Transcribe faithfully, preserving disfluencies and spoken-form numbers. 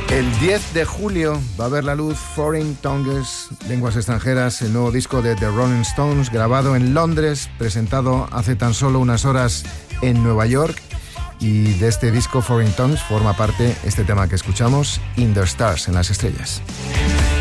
El diez de julio va a ver la luz Foreign Tongues, Lenguas Extranjeras, el nuevo disco de The Rolling Stones, grabado en Londres, presentado hace tan solo unas horas en Nueva York. Y de este disco Foreign Tongues forma parte este tema que escuchamos, In the Stars, en las estrellas.